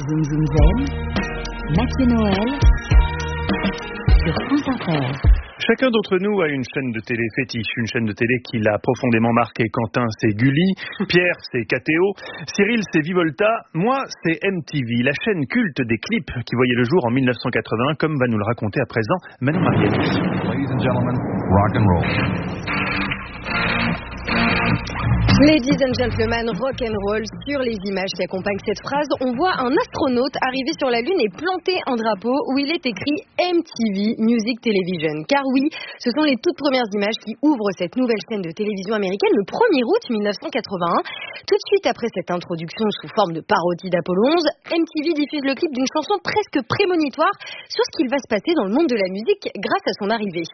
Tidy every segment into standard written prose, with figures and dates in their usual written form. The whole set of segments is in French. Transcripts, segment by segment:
Zoom Zoom Zen, Mathieu Noël, sur France Inter. Chacun d'entre nous a une chaîne de télé fétiche, une chaîne de télé qui l'a profondément marqué. Quentin, c'est Gulli, Pierre, c'est KTO, Cyril, c'est Vivolta, moi, c'est MTV, la chaîne culte des clips qui voyait le jour en 1981, comme va nous le raconter à présent Manon Mariani. Ladies and gentlemen, rock and roll. Ladies and gentlemen, rock and roll. Sur les images qui accompagnent cette phrase, on voit un astronaute arriver sur la Lune et planter un drapeau où il est écrit MTV Music Television. Car oui, ce sont les toutes premières images qui ouvrent cette nouvelle chaîne de télévision américaine le 1er août 1981. Tout de suite après cette introduction sous forme de parodie d'Apollo 11, MTV diffuse le clip d'une chanson presque prémonitoire sur ce qu'il va se passer dans le monde de la musique grâce à son arrivée.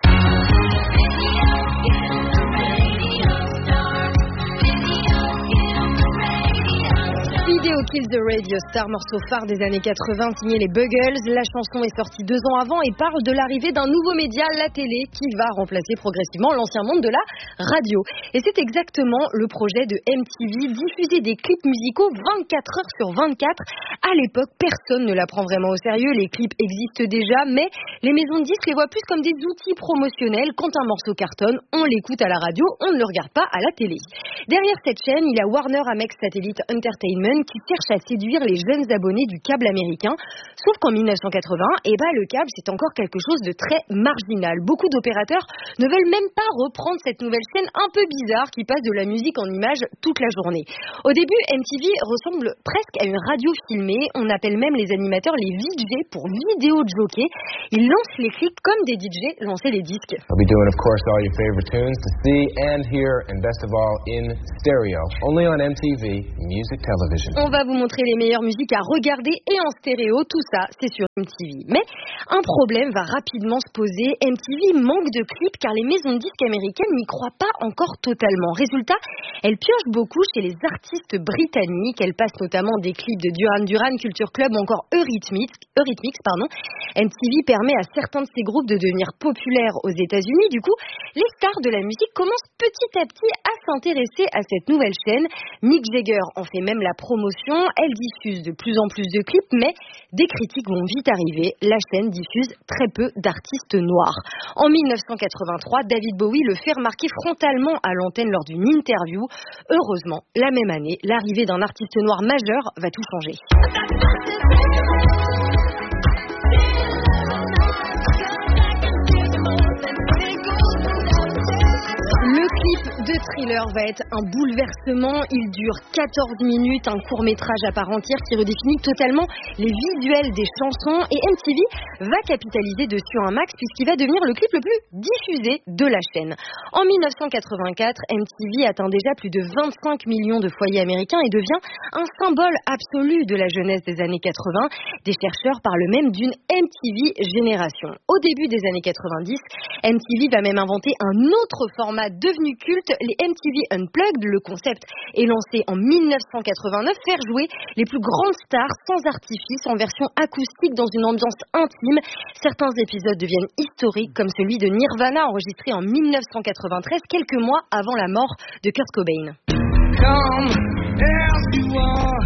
Video Kill the Radio Star, morceau phare des années 80, signé les Buggles. La chanson est sortie 2 ans avant et parle de l'arrivée d'un nouveau média, la télé, qui va remplacer progressivement l'ancien monde de la radio. Et c'est exactement le projet de MTV, diffuser des clips musicaux 24 heures sur 24. À l'époque, personne ne la prend vraiment au sérieux. Les clips existent déjà, mais les maisons de disques les voient plus comme des outils promotionnels. Quand un morceau cartonne, on l'écoute à la radio, on ne le regarde pas à la télé. Derrière cette chaîne, il y a Warner Amex Satellite Entertainment qui cherche à séduire les jeunes abonnés du câble américain. Sauf qu'en 1980, le câble, c'est encore quelque chose de très marginal. Beaucoup d'opérateurs ne veulent même pas reprendre cette nouvelle chaîne un peu bizarre qui passe de la musique en images toute la journée. Au début, MTV ressemble presque à une radio filmée. On appelle même les animateurs les VJ pour vidéo jockey. Ils lancent les clips comme des DJ lançaient les disques. I'll be doing, of course, all your favorite tunes to see and hear, and best of all, in stereo. Only on MTV Music Television. On va vous montrer les meilleures musiques à regarder et en stéréo, tout ça c'est sur MTV. Mais un problème va rapidement se poser, MTV manque de clips car les maisons de disques américaines n'y croient pas encore totalement. Résultat, elles piochent beaucoup chez les artistes britanniques, elles passent notamment des clips de Duran Duran, Culture Club ou encore Eurythmics. MTV permet à certains de ces groupes de devenir populaires aux États-Unis. Du coup, les stars de la musique commencent petit à petit à s'intéresser à cette nouvelle chaîne. Mick Jagger en fait même la promotion, elle diffuse de plus en plus de clips, mais des critiques vont vite arriver. La chaîne diffuse très peu d'artistes noirs. En 1983, David Bowie le fait remarquer frontalement à l'antenne lors d'une interview. Heureusement, la même année, l'arrivée d'un artiste noir majeur va tout changer. Le clip de Thriller va être un bouleversement. Il dure 14 minutes, un court-métrage à part entière qui redéfinit totalement les visuels des chansons. Et MTV va capitaliser dessus un max puisqu'il va devenir le clip le plus diffusé de la chaîne. En 1984, MTV atteint déjà plus de 25 millions de foyers américains et devient un symbole absolu de la jeunesse des années 80. Des chercheurs parlent même d'une MTV génération. Au début des années 90, MTV va même inventer un autre format devenu culte, les MTV Unplugged. Le concept est lancé en 1989, faire jouer les plus grandes stars sans artifice, en version acoustique dans une ambiance intime. Certains épisodes deviennent historiques, comme celui de Nirvana enregistré en 1993, quelques mois avant la mort de Kurt Cobain. Come as you are,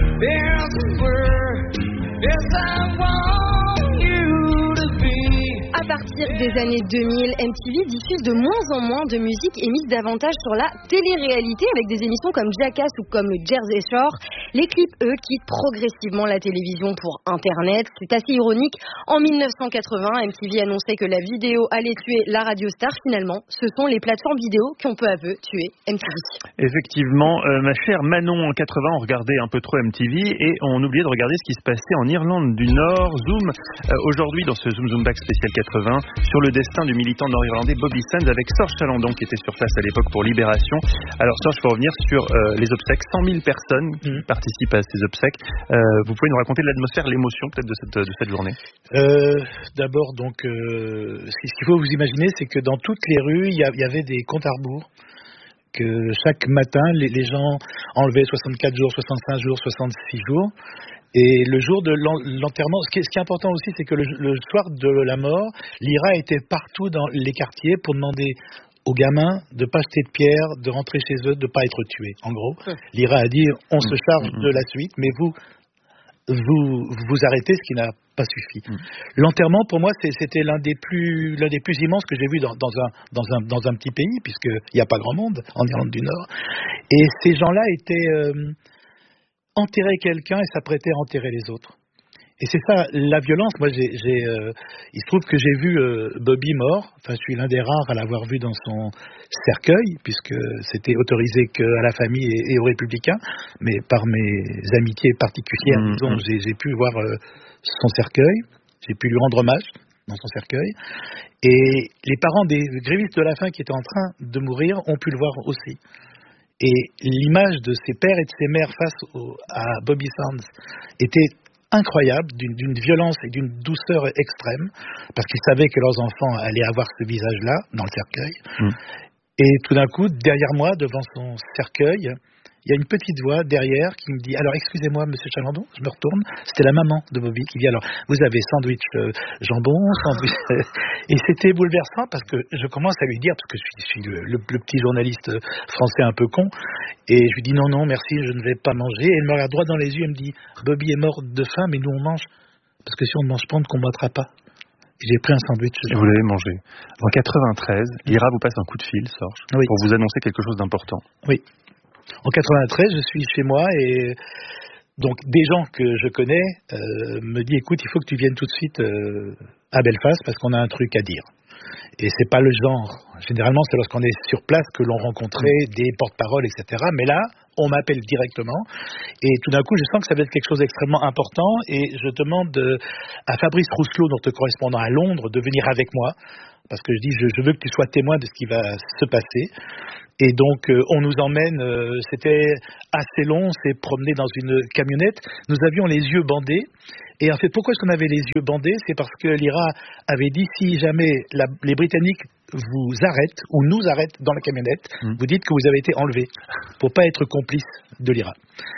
as you were, as I want you to be. À partir des années 2000, MTV diffuse de moins en moins de musique et mise davantage sur la télé-réalité avec des émissions comme Jackass ou comme le Jersey Shore. Les clips, eux, quittent progressivement la télévision pour Internet. C'est assez ironique. En 1980, MTV annonçait que la vidéo allait tuer la radio star. Finalement, ce sont les plateformes vidéo qui ont peu à peu tué MTV. Effectivement, ma chère Manon, en 80, on regardait un peu trop MTV et on oubliait de regarder ce qui se passait en Irlande du Nord. Zoom, aujourd'hui dans ce Zoom Zoom Back spécial 80, sur le destin du militant nord-irlandais Bobby Sands avec Sorge Chalandon qui était sur place à l'époque pour Libération. Alors Sorge, il faut revenir sur les obsèques. 100 000 personnes participent à ces obsèques. Vous pouvez nous raconter l'atmosphère, l'émotion peut-être de cette journée? D'abord, donc, ce qu'il faut vous imaginer, c'est que dans toutes les rues, il y avait des comptes à rebours. Que chaque matin, les gens enlevaient 64 jours, 65 jours, 66 jours. Et le jour de l'enterrement, ce qui est important aussi, c'est que le soir de la mort, l'IRA était partout dans les quartiers pour demander aux gamins de ne pas jeter de pierre, de rentrer chez eux, de ne pas être tués. En gros, l'IRA a dit on se charge de la suite, mais vous, vous arrêtez, ce qui n'a pas suffi. L'enterrement, pour moi, c'était l'un des plus immenses que j'ai vu dans un petit pays, puisqu'il n'y a pas grand monde en Irlande du Nord. Et ces gens-là enterraient quelqu'un et s'apprêtaient à enterrer les autres. Et c'est ça, la violence. Moi, il se trouve que j'ai vu Bobby mort. Enfin, je suis l'un des rares à l'avoir vu dans son cercueil, puisque c'était autorisé qu'à la famille et aux républicains. Mais par mes amitiés particulières, disons, j'ai pu voir son cercueil. J'ai pu lui rendre hommage dans son cercueil. Et les parents des grévistes de la faim qui étaient en train de mourir ont pu le voir aussi. Et l'image de ses pères et de ses mères face à Bobby Sands était incroyable, d'une violence et d'une douceur extrême, parce qu'ils savaient que leurs enfants allaient avoir ce visage-là dans le cercueil. Et tout d'un coup, derrière moi, devant son cercueil, il y a une petite voix derrière qui me dit « Alors, excusez-moi, monsieur Chalandon », je me retourne, c'était la maman de Bobby qui dit « Alors, vous avez sandwich jambon, sandwich... » Et c'était bouleversant parce que je commence à lui dire, parce que je suis le petit journaliste français un peu con, et je lui dis « Non, merci, je ne vais pas manger. » Et elle me regarde droit dans les yeux, elle me dit « Bobby est mort de faim, mais nous on mange, parce que si on ne mange pas, on ne combattra pas. » J'ai pris un sandwich. Vous l'avez mangé. En 93, l'IRA vous passe un coup de fil, Sorge, pour vous annoncer quelque chose d'important. Oui. En 93, je suis chez moi et donc des gens que je connais me disent écoute, il faut que tu viennes tout de suite à Belfast parce qu'on a un truc à dire. Et c'est pas le genre. Généralement, c'est lorsqu'on est sur place que l'on rencontrait des porte-paroles, etc. Mais là, on m'appelle directement et tout d'un coup, je sens que ça va être quelque chose d'extrêmement important et je demande à Fabrice Rousselot, notre correspondant à Londres, de venir avec moi parce que je dis je veux que tu sois témoin de ce qui va se passer. Et donc, on nous emmène, c'était assez long, on s'est promené dans une camionnette. Nous avions les yeux bandés. Et en fait, pourquoi est-ce qu'on avait les yeux bandés ? C'est parce que l'IRA avait dit, si jamais les Britanniques vous arrêtent, ou nous arrêtent dans la camionnette, vous dites que vous avez été enlevés, pour pas être complice de l'IRA.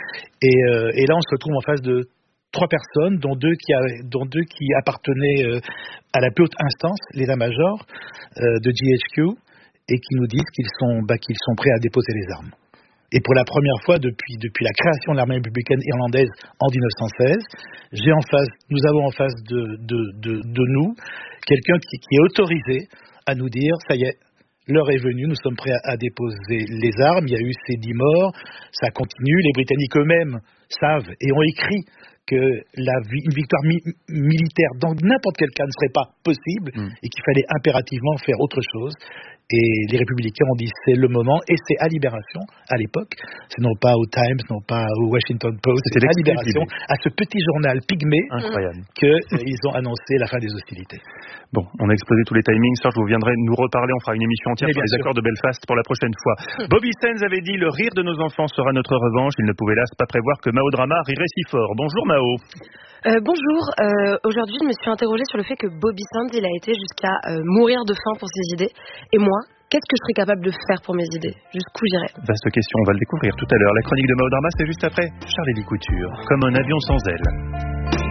Et là, on se retrouve en face de 3 personnes, dont deux qui appartenaient à la plus haute instance, l'état-major de GHQ, et qui nous disent qu'ils sont prêts à déposer les armes. Et pour la première fois depuis la création de l'armée républicaine irlandaise en 1916, nous avons en face de nous quelqu'un qui est autorisé à nous dire ça y est, l'heure est venue, nous sommes prêts à déposer les armes. Il y a eu ces 10 morts, ça continue. Les Britanniques eux-mêmes savent et ont écrit que une victoire militaire dans n'importe quel cas ne serait pas possible et qu'il fallait impérativement faire autre chose. Et les républicains ont dit c'est le moment, et c'est à Libération, à l'époque, c'est non pas au Times, non pas au Washington Post, c'est à Libération, à ce petit journal pygmé, qu'ils ont annoncé la fin des hostilités. Bon, on a explosé tous les timings, Serge, vous viendrez nous reparler, on fera une émission entière sur les accords de Belfast pour la prochaine fois. Bobby Sands avait dit, le rire de nos enfants sera notre revanche, il ne pouvait là pas prévoir que Mao Drama rirait si fort. Bonjour Mao. Bonjour, aujourd'hui je me suis interrogée sur le fait que Bobby Sands il a été jusqu'à mourir de faim pour ses idées, et moi, qu'est-ce que je serais capable de faire pour mes idées? Jusqu'où j'irais? Vaste question, on va le découvrir tout à l'heure. La chronique de Mao Drama, c'est juste après Charlie Couture, comme un avion sans ailes.